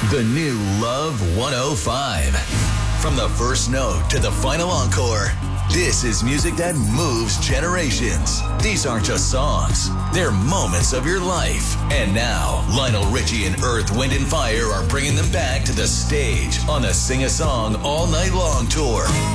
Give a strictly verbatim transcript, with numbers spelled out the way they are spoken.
The new Love one oh five. From the first note to the final encore, this is music that moves generations. These aren't just songs. They're moments of your life. And now, Lionel Richie and Earth, Wind and Fire are bringing them back to the stage on the Sing a Song All Night Long tour.